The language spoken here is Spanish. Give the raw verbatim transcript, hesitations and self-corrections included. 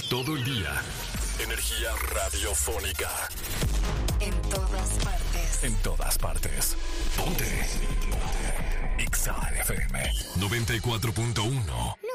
Todo el día. Energía radiofónica. En todas partes. En todas partes. Ponte. Ponte. X A F M noventa y cuatro punto uno.